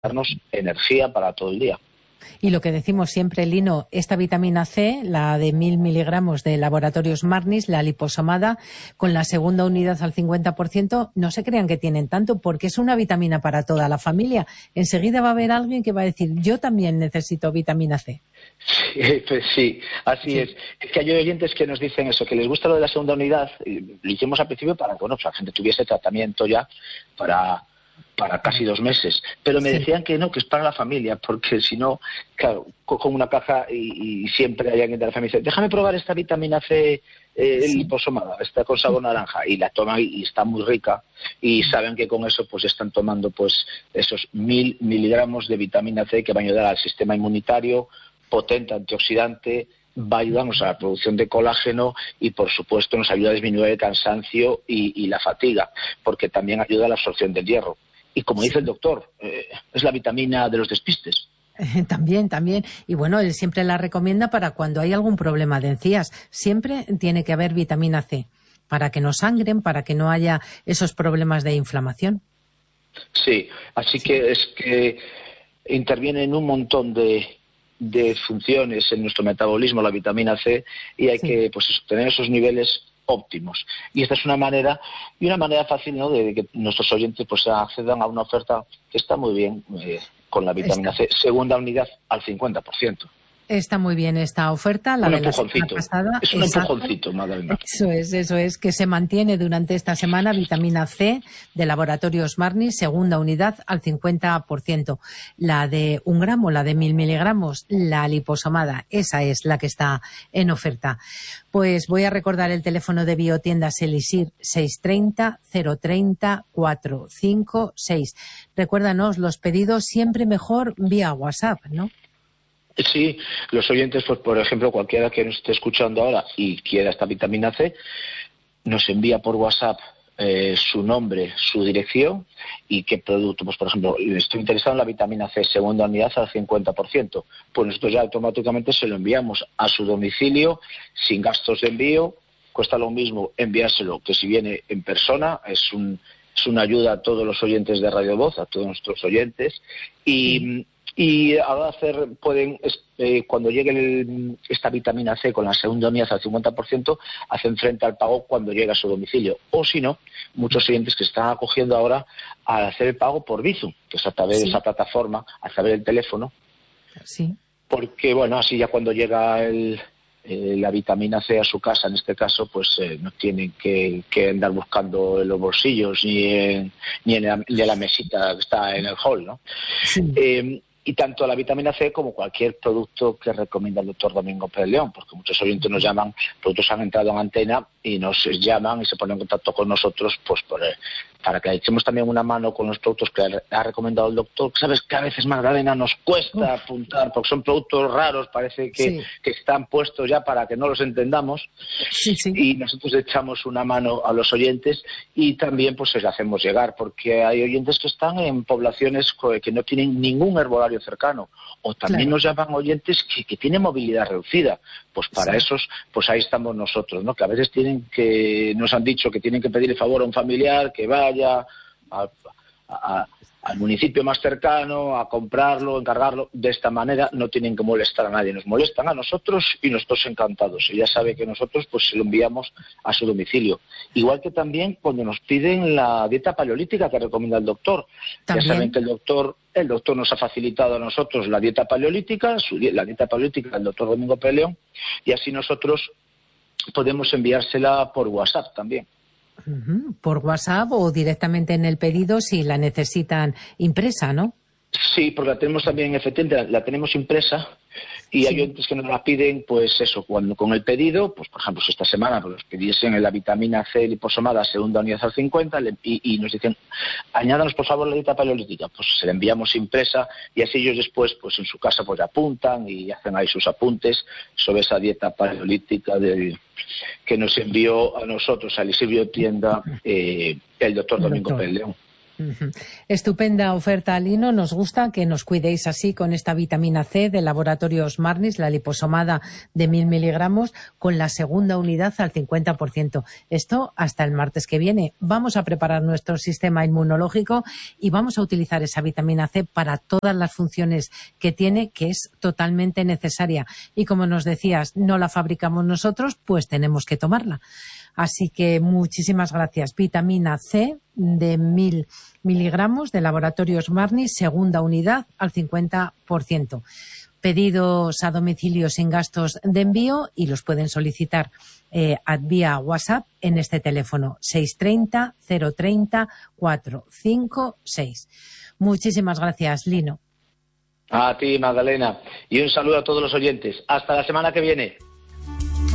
darnos energía para todo el día. Y lo que decimos siempre, Lino, esta vitamina C, la de 1000 miligramos de Laboratorios Marnis, la liposomada, con la segunda unidad al 50%, no se crean que tienen tanto, porque es una vitamina para toda la familia. Enseguida va a haber alguien que va a decir, yo también necesito vitamina C. Sí, pues sí, así es. Es que hay oyentes que nos dicen eso, que les gusta lo de la segunda unidad. Lo hicimos al principio para que la gente tuviese tratamiento ya para casi 2 meses, pero me decían que no, que es para la familia, porque si no, claro, cojo una caja y siempre hay alguien de la familia que dice, déjame probar esta vitamina C liposomada, esta con sabor naranja, y la toman y está muy rica, y saben que con eso pues están tomando pues esos 1000 miligramos de vitamina C que van a ayudar al sistema inmunitario, potente, antioxidante, va a ayudarnos a la producción de colágeno y, por supuesto, nos ayuda a disminuir el cansancio y la fatiga, porque también ayuda a la absorción del hierro. Y como dice el doctor, es la vitamina de los despistes. También. Y bueno, él siempre la recomienda para cuando hay algún problema de encías. Siempre tiene que haber vitamina C, para que no sangren, para que no haya esos problemas de inflamación. Sí, así que es que interviene en un montón de funciones en nuestro metabolismo la vitamina C y hay que pues tener esos niveles óptimos. Y esta es una manera fácil, ¿no?, de que nuestros oyentes pues accedan a una oferta que está muy bien con la vitamina C, segunda unidad al 50%. Está muy bien esta oferta, la de la semana pasada. Es un empujoncito, madre mía. Eso es, que se mantiene durante esta semana vitamina C de Laboratorios Marnis, segunda unidad al 50%. La de 1 gramo, la de 1000 miligramos, la liposomada, esa es la que está en oferta. Pues voy a recordar el teléfono de Biotiendas Elisir, 630 030 456. Recuérdanos, los pedidos siempre mejor vía WhatsApp, ¿no? Sí, los oyentes, pues por ejemplo, cualquiera que nos esté escuchando ahora y quiera esta vitamina C, nos envía por WhatsApp su nombre, su dirección y qué producto. Pues por ejemplo, estoy interesado en la vitamina C, segunda unidad al 50%. Pues nosotros ya automáticamente se lo enviamos a su domicilio sin gastos de envío. Cuesta lo mismo enviárselo que si viene en persona. Es una ayuda a todos los oyentes de Radio Voz, a todos nuestros oyentes. Y ahora pueden, cuando llegue esta vitamina C con la segunda unidad al 50%, hacen frente al pago cuando llega a su domicilio. O si no, muchos oyentes que están acogiendo ahora a hacer el pago por Bizum, que es a través de esa plataforma, a través del teléfono. Sí. Porque, bueno, así ya cuando llega la vitamina C a su casa, en este caso, pues no tienen que andar buscando en los bolsillos ni en la mesita que está en el hall, ¿no? Sí. Y tanto la vitamina C como cualquier producto que recomienda el doctor Domingo Pérez León, porque muchos oyentes nos llaman, productos han entrado en antena y nos llaman y se ponen en contacto con nosotros pues para que le echemos también una mano con los productos que ha recomendado el doctor. Sabes que a veces, Magdalena, nos cuesta apuntar porque son productos raros, parece que están puestos ya para que no los entendamos. Sí. Y nosotros echamos una mano a los oyentes y también pues les hacemos llegar, porque hay oyentes que están en poblaciones que no tienen ningún herbolario cercano, o también nos llaman oyentes que tienen movilidad reducida. Pues para esos, pues ahí estamos nosotros, ¿no? Que a veces nos han dicho que tienen que pedir el favor a un familiar que vaya al municipio más cercano a comprarlo, encargarlo. De esta manera no tienen que molestar a nadie, nos molestan a nosotros y nosotros encantados. Y ya sabe que nosotros pues se lo enviamos a su domicilio. Igual que también cuando nos piden la dieta paleolítica que recomienda el doctor. ¿También? Ya saben que el doctor nos ha facilitado a nosotros la dieta paleolítica, la dieta paleolítica del doctor Domingo Pérez León, y así nosotros podemos enviársela por WhatsApp también. Por WhatsApp o directamente en el pedido si la necesitan impresa, ¿no? Sí, porque la tenemos también, efectivamente, la tenemos impresa y hay oyentes que nos la piden, pues eso, cuando con el pedido, pues por ejemplo, si esta semana pues, nos pidiesen la vitamina C liposomada segunda unidad al 50 y nos dicen, añádanos por favor la dieta paleolítica, pues se la enviamos impresa y así ellos después, pues en su casa, pues apuntan y hacen ahí sus apuntes sobre esa dieta paleolítica que nos envió a nosotros, a Elisir Biotienda, el doctor Domingo Pérez León. Estupenda oferta, Lino. Nos gusta que nos cuidéis así con esta vitamina C de Laboratorios Marnis, la liposomada de 1000 miligramos, con la segunda unidad al 50%. Esto hasta el martes que viene. Vamos a preparar nuestro sistema inmunológico y vamos a utilizar esa vitamina C para todas las funciones que tiene, que es totalmente necesaria. Y como nos decías, no la fabricamos nosotros, pues tenemos que tomarla. Así que muchísimas gracias. Vitamina C de 1000 miligramos de Laboratorios Marnis, segunda unidad al 50%. Pedidos a domicilio sin gastos de envío y los pueden solicitar vía WhatsApp en este teléfono 630 030 456. Muchísimas gracias, Lino. A ti, Magdalena. Y un saludo a todos los oyentes. Hasta la semana que viene.